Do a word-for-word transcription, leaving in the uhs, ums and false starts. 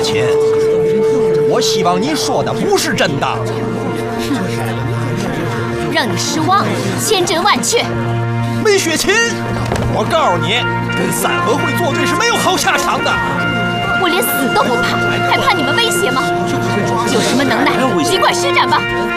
琴，我希望你说的不是真的。 让你失望，千真万确。 梅雪琴，我告诉你，跟三合会作对是没有好下场的。 我连死都不怕，还怕你们威胁吗？有什么能耐，尽管施展吧。